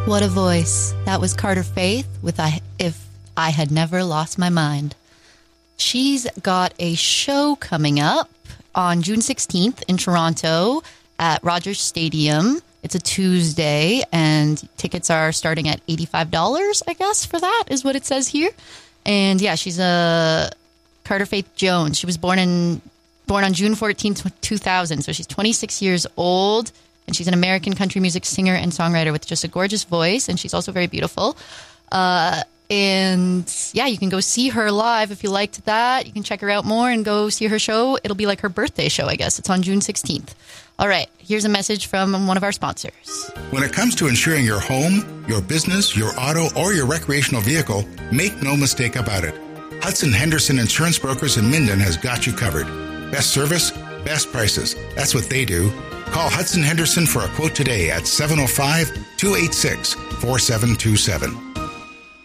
What a voice. That was Carter Faith with If I Had Never Lost My Mind. She's got a show coming up on June 16th in Toronto at Rogers Stadium. It's a Tuesday, and tickets are starting at $85, I guess, for that, is what it says here. And yeah, she's a Carter Faith Jones. She was born on June 14th, 2000, so she's 26 years old. And she's an American country music singer and songwriter with just a gorgeous voice. And she's also very beautiful. And yeah, you can go see her live if you liked that. You can check her out more and go see her show. It'll be like her birthday show, I guess. It's on June 16th. All right, here's a message from one of our sponsors. When it comes to insuring your home, your business, your auto, or your recreational vehicle, make no mistake about it. Hudson Henderson Insurance Brokers in Minden has got you covered. Best service, best prices. That's what they do. Call Hudson Henderson for a quote today at 705-286-4727.